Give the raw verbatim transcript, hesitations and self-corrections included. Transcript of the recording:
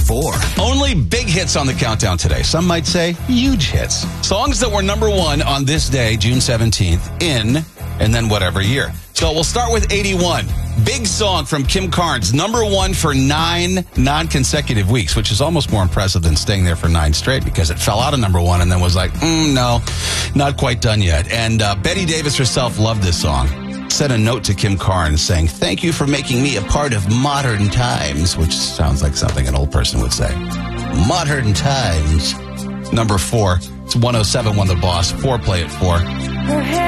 four. Only big hits on the countdown today. Some might say huge hits. Songs that were number one on this day, June seventeenth, in and then whatever year. So we'll start with eighty-one. Big song from Kim Carnes, number one for nine non-consecutive weeks, which is almost more impressive than staying there for nine straight because it fell out of number one and then was like, mm, no, not quite done yet. And uh, Betty Davis herself loved this song. Sent a note to Kim Carnes saying, "Thank you for making me a part of modern times," which sounds like something an old person would say. Modern times. Number four. It's one oh seven, One The Boss. Four play it for. Her hair